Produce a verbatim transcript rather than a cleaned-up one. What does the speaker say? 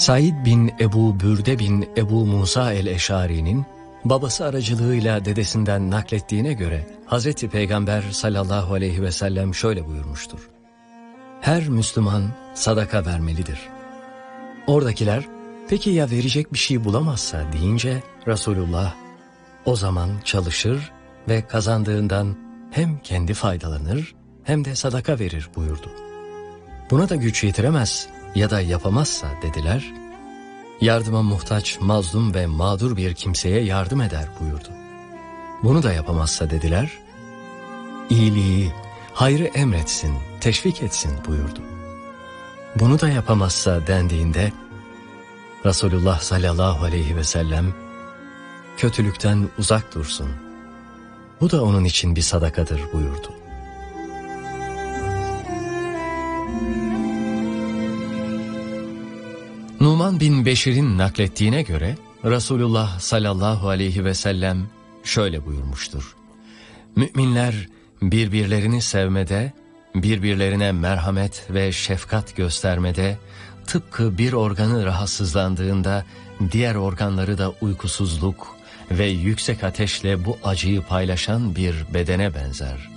Said bin Ebu Bürde bin Ebu Musa el-Eşari'nin babası aracılığıyla dedesinden naklettiğine göre Hazreti Peygamber sallallahu aleyhi ve sellem şöyle buyurmuştur: her Müslüman sadaka vermelidir. Oradakiler peki ya verecek bir şey bulamazsa deyince Resulullah o zaman çalışır ve kazandığından hem kendi faydalanır hem de sadaka verir buyurdu. Buna da güç yetiremez ya da yapamazsa dediler, yardıma muhtaç, mazlum ve mağdur bir kimseye yardım eder buyurdu. Bunu da yapamazsa dediler, iyiliği, hayrı emretsin, teşvik etsin buyurdu. Bunu da yapamazsa dendiğinde Resulullah sallallahu aleyhi ve sellem kötülükten uzak dursun, bu da onun için bir sadakadır buyurdu. Numan bin Beşir'in naklettiğine göre Resulullah sallallahu aleyhi ve sellem şöyle buyurmuştur: müminler birbirlerini sevmede, birbirlerine merhamet ve şefkat göstermede, tıpkı bir organı rahatsızlandığında diğer organları da uykusuzluk ve yüksek ateşle bu acıyı paylaşan bir bedene benzer.